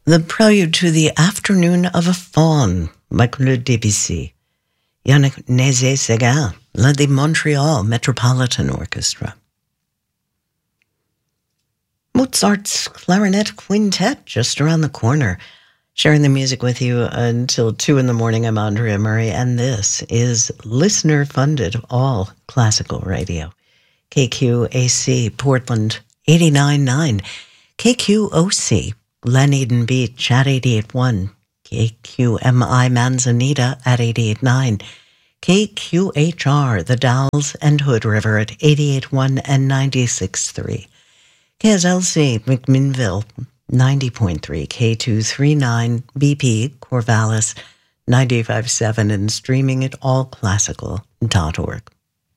The prelude to the Afternoon of a Faun by Claude Debussy. Yannick Nézet-Séguin led the Montreal Metropolitan Orchestra. Mozart's Clarinet Quintet just around the corner. Sharing the music with you until 2 in the morning. I'm Andrea Murray, and this is listener-funded all classical radio. KQAC Portland 89.9, KQOC Glen Eden Beach at 88.1, KQMI Manzanita at 88.9, KQHR The Dalles and Hood River at 88.1 and 96.3, KSLC McMinnville 90.3, K239 BP Corvallis 95.7, and streaming at allclassical.org.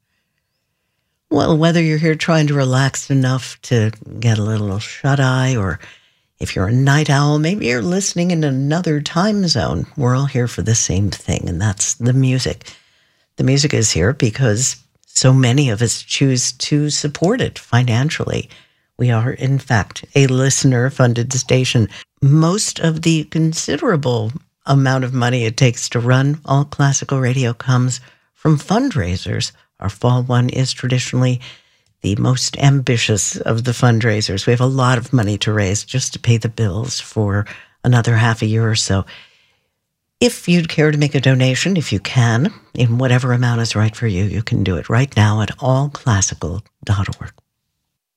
Well, whether you're here trying to relax enough to get a little shut-eye, or if you're a night owl, maybe you're listening in another time zone, we're all here for the same thing, and that's the music. The music is here because so many of us choose to support it financially. We are, in fact, a listener-funded station. Most of the considerable amount of money it takes to run all classical radio comes from fundraisers. Our fall one is traditionally the most ambitious of the fundraisers. We have a lot of money to raise just to pay the bills for another half a year or so. If you'd care to make a donation, if you can, in whatever amount is right for you, you can do it right now at allclassical.org.